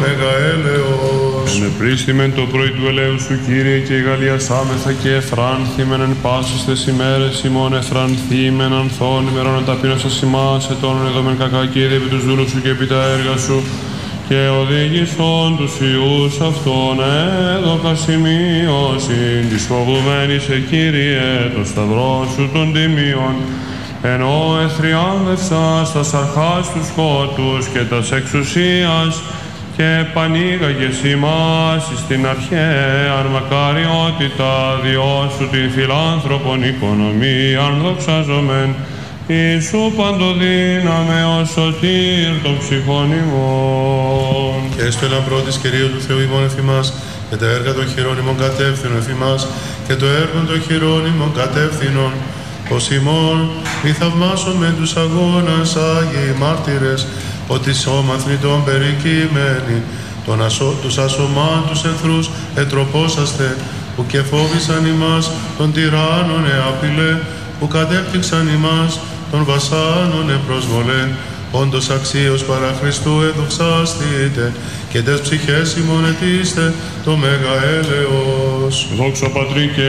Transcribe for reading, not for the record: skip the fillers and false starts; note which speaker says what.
Speaker 1: μέγα έλεος.
Speaker 2: Ενεπρίστημεν το πρωί του ελέου σου, Κύριε, και γαλλιασάμεθα και εφράνθημεν εν πάσης τες ημέρες ημών, εφρανθήμεν ανθών ημερών ταπείνωσας ημάς, ετώνων εδωμεν κακά, Κύριε, επί τους δούλους σου και επί τα έργα σου, και οδήγησον τους Υιούς αυτών έδωκα σημείωσιν της φοβουμένης, Κύριε, το σταυρό σου των τιμίων, ενώ εθριάμβευσας τας αρχάς τους σκότους και τας εξουσίας, και πανήγαγες ημάς στην αρχαίαν μακαριότητα, διώσου την φιλάνθρωπον οικονομίαν δοξάζομεν, Ιησού παντοδύναμε ως σωτήρ των ψυχών ημών.
Speaker 1: Και έστω ελαμπρό της Κυρίου του Θεού ημών εφημάς, και τα έργα των χειρών ημών κατεύθυνον εφημάς, και το έργο των χειρών ημών κατεύθυνον, ως ημών μη θαυμάσον με τους αγώνας Άγιοι μάρτυρες, ότι σώμα θνητών περικειμένοι, τους ασωμάν τους εχθρούς ετροπόσαστε, που και φόβησαν ημάς των τυράννων εάπειλε, που κατέπτυξαν ημάς των βασάνων επροσβολέ, όντως αξίως παρά Χριστού εδοξάστητε, και τες ψυχές ημών ετήστε το μέγα έλεος.
Speaker 2: Δόξα Πατρί και